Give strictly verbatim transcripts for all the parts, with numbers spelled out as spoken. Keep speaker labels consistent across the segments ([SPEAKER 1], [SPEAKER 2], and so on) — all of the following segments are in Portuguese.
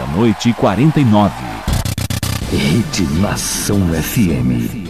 [SPEAKER 1] Meia-noite e quarenta e nove.
[SPEAKER 2] Rede Nação F M.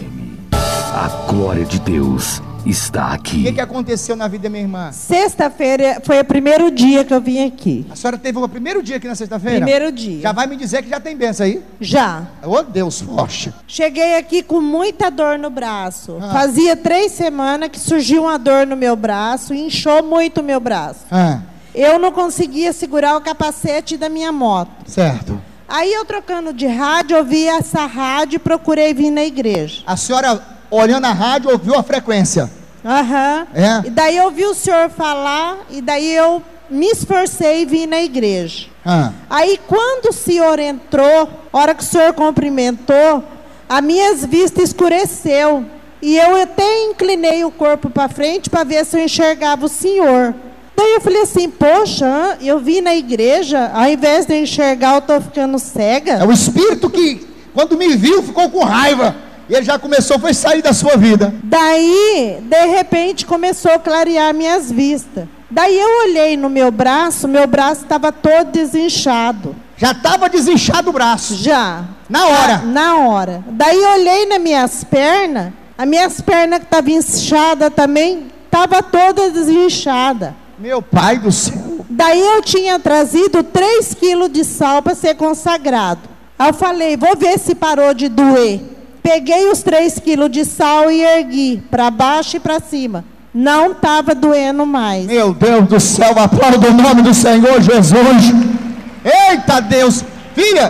[SPEAKER 2] A glória de Deus está aqui.
[SPEAKER 3] O que, que aconteceu na vida da minha irmã?
[SPEAKER 4] Sexta-feira foi o primeiro dia que eu vim aqui.
[SPEAKER 3] A senhora teve o primeiro dia aqui na sexta-feira?
[SPEAKER 4] Primeiro dia.
[SPEAKER 3] Já vai me dizer que já tem bênção aí?
[SPEAKER 4] Já.
[SPEAKER 3] Ô Deus forte.
[SPEAKER 4] Cheguei aqui com muita dor no braço.
[SPEAKER 3] Ah.
[SPEAKER 4] Fazia três semanas que surgiu uma dor no meu braço e inchou muito o meu braço.
[SPEAKER 3] Ah,
[SPEAKER 4] Eu não conseguia segurar o capacete da minha moto.
[SPEAKER 3] certo.
[SPEAKER 4] Aí eu trocando de rádio, ouvi essa rádio e procurei vir na igreja.
[SPEAKER 3] A senhora, olhando a rádio, ouviu a frequência?
[SPEAKER 4] Aham.
[SPEAKER 3] É?
[SPEAKER 4] E daí eu ouvi o senhor falar e daí eu me esforcei e vim na igreja.
[SPEAKER 3] Ah,
[SPEAKER 4] Aí quando o senhor entrou, a hora que o senhor cumprimentou, as minhas vistas escureceu. E eu até inclinei o corpo para frente para ver se eu enxergava o senhor. Daí eu falei assim, poxa, eu vim na igreja, ao invés de eu enxergar, eu estou ficando cega.
[SPEAKER 3] é o espírito que, quando me viu, ficou com raiva. E ele já começou, foi sair da sua vida.
[SPEAKER 4] Daí, de repente, começou a clarear minhas vistas. Daí eu olhei no meu braço, meu braço estava todo desinchado.
[SPEAKER 3] Já estava desinchado o braço.
[SPEAKER 4] Já.
[SPEAKER 3] Na hora.
[SPEAKER 4] Ah, na hora. Daí eu olhei nas minhas pernas, as minhas pernas que estavam inchadas também, estavam todas desinchadas.
[SPEAKER 3] Meu pai do céu.
[SPEAKER 4] Daí eu tinha trazido três quilos de sal para ser consagrado. Aí eu falei, vou ver se parou de doer. Peguei os três quilos de sal e ergui para baixo e para cima. Não estava doendo mais.
[SPEAKER 3] Meu Deus do céu, aplauda o nome do Senhor Jesus. Eita Deus. Filha,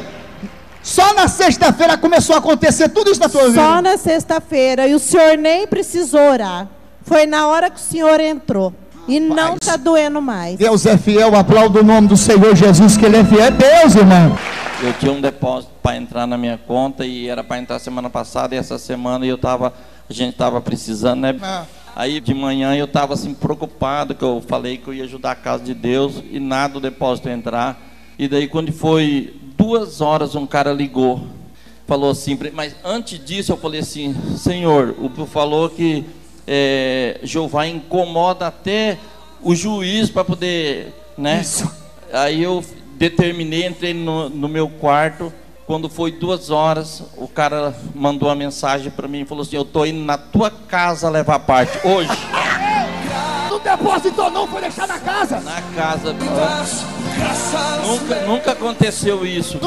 [SPEAKER 3] só na sexta-feira começou a acontecer tudo isso na tua vida?
[SPEAKER 4] Só na sexta-feira. E o senhor nem precisou orar. Foi na hora que o senhor entrou. E não está doendo mais.
[SPEAKER 3] Deus é fiel, aplauda o nome do Senhor Jesus, que Ele é fiel. É Deus, irmão.
[SPEAKER 5] Eu tinha um depósito para entrar na minha conta e era para entrar semana passada e essa semana eu tava, a gente estava precisando, né?
[SPEAKER 3] Ah.
[SPEAKER 5] Aí de manhã eu estava assim preocupado, que eu falei que eu ia ajudar a casa de Deus e nada o depósito entrar. E daí quando foi duas horas um cara ligou, falou assim, mas antes disso eu falei assim, Senhor, o Pu falou que é, Jeová incomoda até o juiz para poder, né?
[SPEAKER 3] Isso.
[SPEAKER 5] Aí eu determinei, entrei no, no meu quarto. Quando foi duas horas, o cara mandou uma mensagem para mim e falou assim, eu tô indo na tua casa levar parte hoje.
[SPEAKER 3] Não depositou não, foi deixar na casa.
[SPEAKER 5] Na casa. Nunca, nunca aconteceu isso.